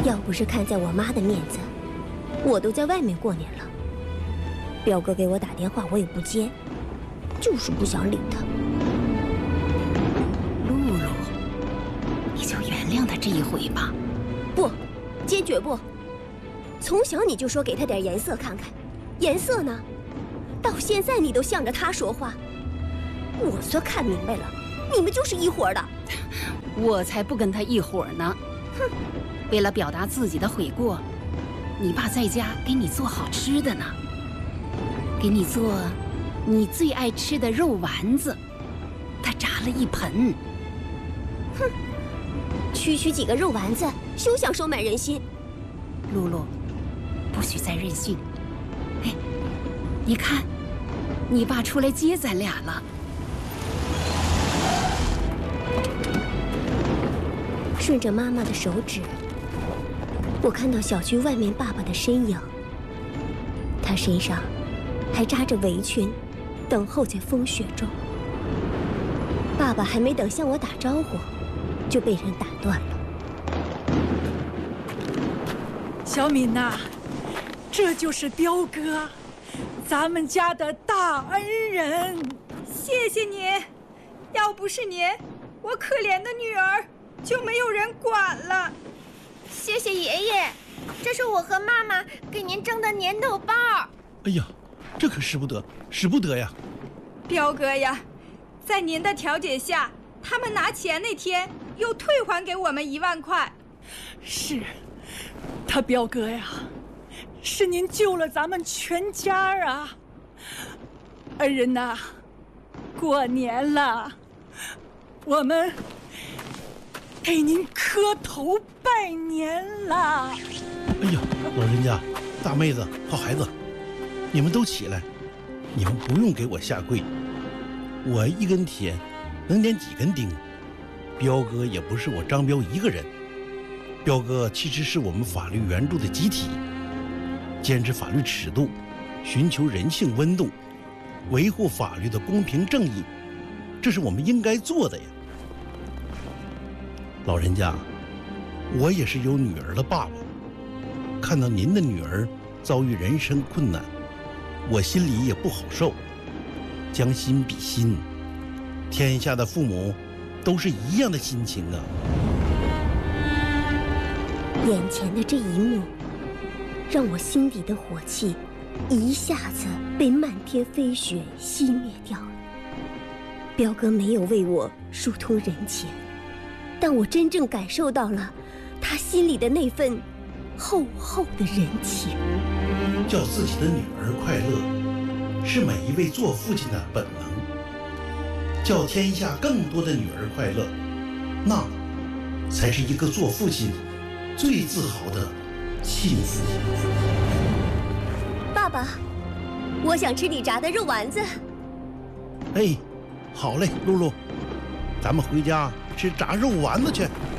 要不是看在我妈的面子，我都在外面过年了。彪哥给我打电话，我也不接，就是不想理他。 露露，你就原谅他这一回吧。 不，坚决不。从小你就说给他点颜色看看，颜色呢？到现在你都向着他说话，我算看明白了，你们就是一伙的。 我才不跟他一伙呢。 哼！ 为了表达自己的悔过，你爸在家给你做好吃的呢，给你做你最爱吃的肉丸子，他炸了一盆。 哼！区区几个肉丸子，休想收买人心。 露露，不许再任性。哎，你看，你爸出来接咱俩了。 顺着妈妈的手指，我看到小区外面爸爸的身影。他身上还扎着围裙，等候在风雪中。爸爸还没等向我打招呼，就被人打断了。 小敏呐，这就是彪哥，咱们家的大恩人。 谢谢您，要不是您，我可怜的女儿就没有人管了。 谢谢爷爷，这是我和妈妈给您蒸的年头包。 哎呀，这可使不得，使不得呀！ 彪哥呀，在您的调解下，他们拿钱那天又退还给我们1万块。 是，他彪哥呀，是您救了咱们全家啊！恩人呐，过年了，我们给您磕头拜年啦！ 哎呀，老人家、大妹子、好孩子，你们都起来，你们不用给我下跪，我一根铁能粘几根钉？彪哥也不是我张彪一个人，彪哥其实是我们法律援助的集体，坚持法律尺度，寻求人性温度，维护法律的公平正义，这是我们应该做的呀。老人家，我也是有女儿的爸爸，看到您的女儿遭遇人生困难，我心里也不好受。将心比心，天下的父母都是一样的心情啊。 眼前的这一幕，让我心底的火气一下子被漫天飞雪熄灭掉了。彪哥没有为我疏通人情，但我真正感受到了他心里的那份厚厚的人情。 叫自己的女儿快乐，是每一位做父亲的本能。叫天下更多的女儿快乐，那才是一个做父亲最自豪的幸福。 爸爸，我想吃你炸的肉丸子。 哎，好嘞，露露，咱们回家吃炸肉丸子去。